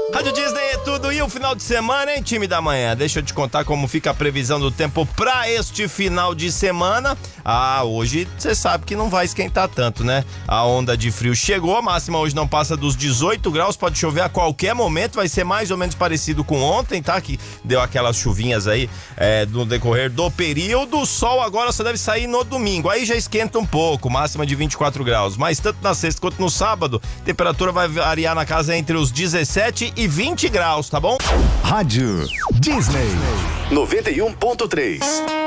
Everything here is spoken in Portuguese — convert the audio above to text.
Rádio Disney é tudo e o final de semana, hein, time da manhã? Deixa eu te contar como fica a previsão do tempo pra este final de semana. Hoje você sabe que não vai esquentar tanto, né? A onda de frio chegou, a máxima hoje não passa dos 18 graus, pode chover a qualquer momento, vai ser mais ou menos parecido com ontem, tá? Que deu aquelas chuvinhas aí no decorrer do período. O sol agora só deve sair no domingo, aí já esquenta um pouco, máxima de 24 graus. Mas tanto na sexta quanto no sábado, a temperatura vai variar na casa entre os 17 e 20 graus, tá bom? Rádio Disney 91.3.